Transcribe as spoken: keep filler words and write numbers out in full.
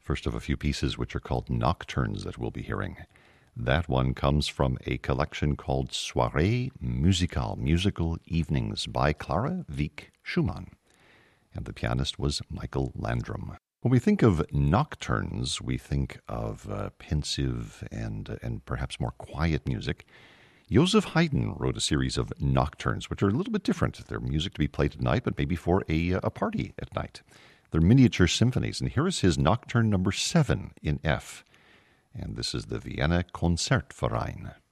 First of a few pieces which are called nocturnes that we'll be hearing. That one comes from a collection called Soirées Musicales, Musical Evenings by Clara Wieck Schumann. And the pianist was Michael Landrum. When we think of nocturnes, we think of uh, pensive and, and perhaps more quiet music. Joseph Haydn wrote a series of nocturnes, which are a little bit different. They're music to be played at night, but maybe for a, a party at night. They're miniature symphonies, and here is his Nocturne number seven in F. And this is the Vienna Concertverein.